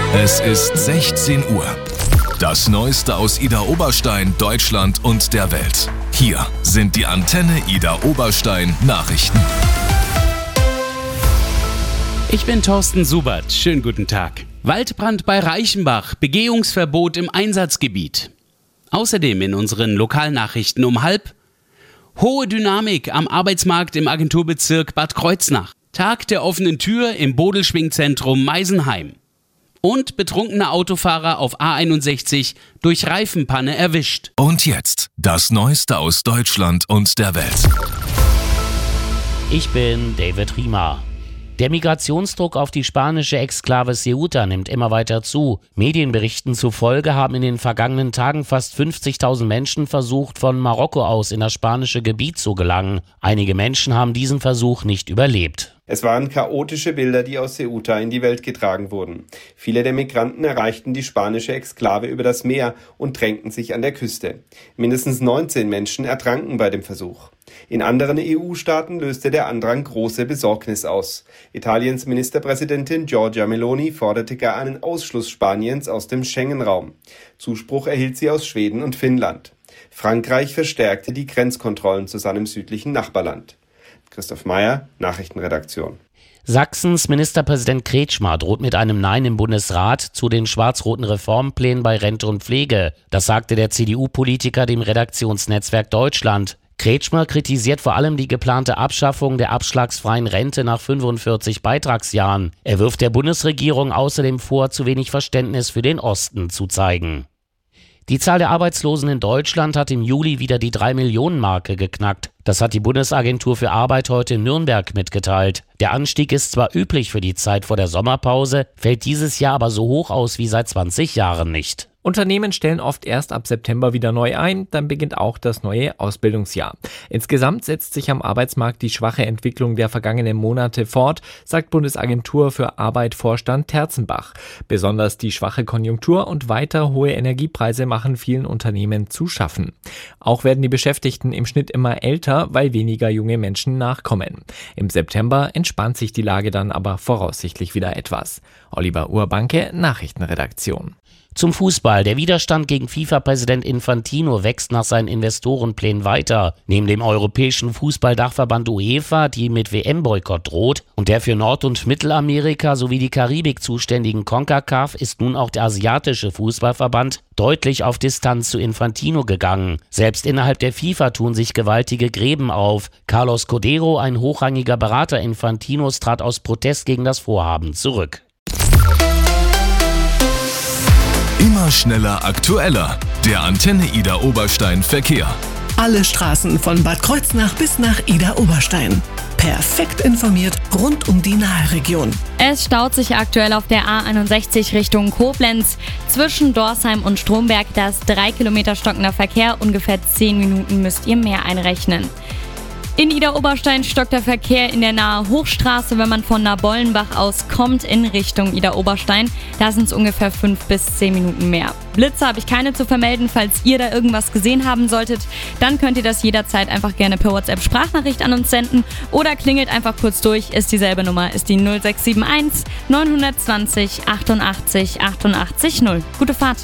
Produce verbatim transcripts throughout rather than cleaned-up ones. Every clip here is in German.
Es ist sechzehn Uhr. Das Neueste aus Idar-Oberstein, Deutschland und der Welt. Hier sind die Antenne Idar-Oberstein Nachrichten. Ich bin Thorsten Subert. Schönen guten Tag. Waldbrand bei Reichenbach, Begehungsverbot im Einsatzgebiet. Außerdem in unseren Lokalnachrichten um halb: hohe Dynamik am Arbeitsmarkt im Agenturbezirk Bad Kreuznach. Tag der offenen Tür im Bodelschwingzentrum Meisenheim. Und betrunkener Autofahrer auf A einundsechzig durch Reifenpanne erwischt. Und jetzt das Neueste aus Deutschland und der Welt. Ich bin David Riemer. Der Migrationsdruck auf die spanische Exklave Ceuta nimmt immer weiter zu. Medienberichten zufolge haben in den vergangenen Tagen fast fünfzigtausend Menschen versucht, von Marokko aus in das spanische Gebiet zu gelangen. Einige Menschen haben diesen Versuch nicht überlebt. Es waren chaotische Bilder, die aus Ceuta in die Welt getragen wurden. Viele der Migranten erreichten die spanische Exklave über das Meer und drängten sich an der Küste. Mindestens neunzehn Menschen ertranken bei dem Versuch. In anderen E U-Staaten löste der Andrang große Besorgnis aus. Italiens Ministerpräsidentin Giorgia Meloni forderte gar einen Ausschluss Spaniens aus dem Schengen-Raum. Zuspruch erhielt sie aus Schweden und Finnland. Frankreich verstärkte die Grenzkontrollen zu seinem südlichen Nachbarland. Christoph Meyer, Nachrichtenredaktion. Sachsens Ministerpräsident Kretschmer droht mit einem Nein im Bundesrat zu den schwarz-roten Reformplänen bei Rente und Pflege. Das sagte der C D U-Politiker dem Redaktionsnetzwerk Deutschland. Kretschmer kritisiert vor allem die geplante Abschaffung der abschlagsfreien Rente nach fünfundvierzig Beitragsjahren. Er wirft der Bundesregierung außerdem vor, zu wenig Verständnis für den Osten zu zeigen. Die Zahl der Arbeitslosen in Deutschland hat im Juli wieder die drei Millionen Marke geknackt. Das hat die Bundesagentur für Arbeit heute in Nürnberg mitgeteilt. Der Anstieg ist zwar üblich für die Zeit vor der Sommerpause, fällt dieses Jahr aber so hoch aus wie seit zwanzig Jahren nicht. Unternehmen stellen oft erst ab September wieder neu ein, dann beginnt auch das neue Ausbildungsjahr. Insgesamt setzt sich am Arbeitsmarkt die schwache Entwicklung der vergangenen Monate fort, sagt Bundesagentur für Arbeit-Vorstand Terzenbach. Besonders die schwache Konjunktur und weiter hohe Energiepreise machen vielen Unternehmen zu schaffen. Auch werden die Beschäftigten im Schnitt immer älter, weil weniger junge Menschen nachkommen. Im September entspannt sich die Lage dann aber voraussichtlich wieder etwas. Oliver Urbanke, Nachrichtenredaktion. Zum Fußball. Der Widerstand gegen FIFA-Präsident Infantino wächst nach seinen Investorenplänen weiter. Neben dem europäischen Fußballdachverband UEFA, die mit W M-Boykott droht, und der für Nord- und Mittelamerika sowie die Karibik zuständigen CONCACAF, ist nun auch der asiatische Fußballverband deutlich auf Distanz zu Infantino gegangen. Selbst innerhalb der FIFA tun sich gewaltige Gräben auf. Carlos Codero, ein hochrangiger Berater Infantinos, trat aus Protest gegen das Vorhaben zurück. Immer schneller, aktueller. Der Antenne Idar-Oberstein Verkehr. Alle Straßen von Bad Kreuznach bis nach Idar-Oberstein. Perfekt informiert rund um die Nahregion. Es staut sich aktuell auf der A einundsechzig Richtung Koblenz. Zwischen Dorsheim und Stromberg, das drei Kilometer stockender Verkehr. Ungefähr zehn Minuten müsst ihr mehr einrechnen. In Idar-Oberstein stockt der Verkehr in der nahe Hochstraße, wenn man von Nabollenbach aus kommt in Richtung Idar-Oberstein. Da sind es ungefähr fünf bis zehn Minuten mehr. Blitze habe ich keine zu vermelden. Falls ihr da irgendwas gesehen haben solltet, dann könnt ihr das jederzeit einfach gerne per WhatsApp-Sprachnachricht an uns senden oder klingelt einfach kurz durch. Ist dieselbe Nummer, ist die null sechs sieben eins neun zwei null achtundachtzig achtundachtzig null. Gute Fahrt!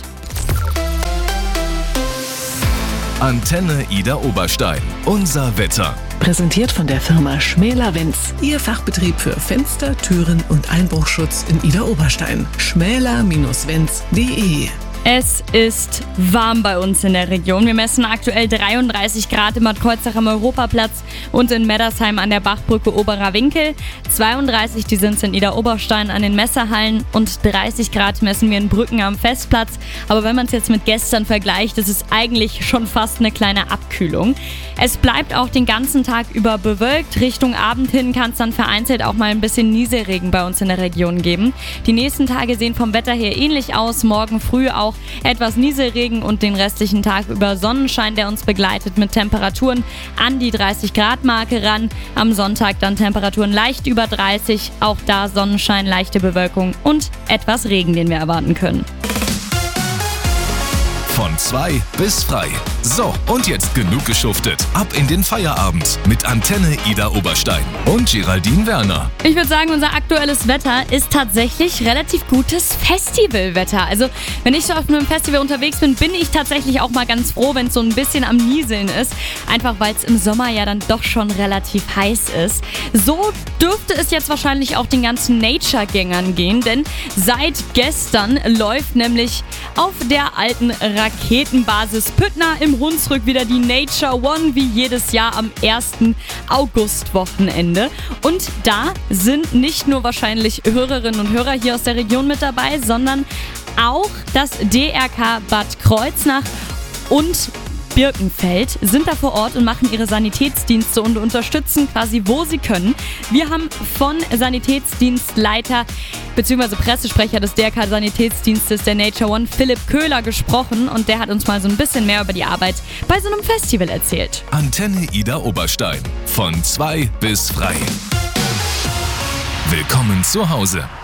Antenne Idar-Oberstein. Unser Wetter. Präsentiert von der Firma Schmäler-Wenz. Ihr Fachbetrieb für Fenster, Türen und Einbruchschutz in Idar-Oberstein. schmäler Wenz punkt de. Es ist warm bei uns in der Region. Wir messen aktuell dreiunddreißig Grad im Bad Kreuznach am Europaplatz und in Meddersheim an der Bachbrücke Oberer Winkel. zweiunddreißig, die sind in Idar-Oberstein an den Messehallen und dreißig Grad messen wir in Brücken am Festplatz. Aber wenn man es jetzt mit gestern vergleicht, ist es eigentlich schon fast eine kleine Abkühlung. Es bleibt auch den ganzen Tag über bewölkt. Richtung Abend hin kann es dann vereinzelt auch mal ein bisschen Nieselregen bei uns in der Region geben. Die nächsten Tage sehen vom Wetter her ähnlich aus. Morgen früh auch etwas Nieselregen und den restlichen Tag über Sonnenschein, der uns begleitet mit Temperaturen an die dreißig Grad Marke ran. Am Sonntag dann Temperaturen leicht über dreißig. Auch da Sonnenschein, leichte Bewölkung und etwas Regen, den wir erwarten können. Von zwei bis frei. So, und jetzt genug geschuftet. Ab in den Feierabend mit Antenne Ida Oberstein und Geraldine Werner. Ich würde sagen, unser aktuelles Wetter ist tatsächlich relativ gutes Festivalwetter. Also, wenn ich so auf einem Festival unterwegs bin, bin ich tatsächlich auch mal ganz froh, wenn es so ein bisschen am Nieseln ist. Einfach, weil es im Sommer ja dann doch schon relativ heiß ist. So dürfte es jetzt wahrscheinlich auch den ganzen Nature-Gängern gehen, denn seit gestern läuft nämlich auf der alten Raketenbasis Püttner im Hunsrück wieder die Nature One, wie jedes Jahr am ersten Augustwochenende. Und da sind nicht nur wahrscheinlich Hörerinnen und Hörer hier aus der Region mit dabei, sondern auch das D R K Bad Kreuznach und Birkenfeld sind da vor Ort und machen ihre Sanitätsdienste und unterstützen quasi, wo sie können. Wir haben von Sanitätsdienstleiter bzw. Pressesprecher des D R K-Sanitätsdienstes der Nature One, Philipp Köhler, gesprochen und der hat uns mal so ein bisschen mehr über die Arbeit bei so einem Festival erzählt. Antenne Ida Oberstein. Von zwei bis frei. Willkommen zu Hause.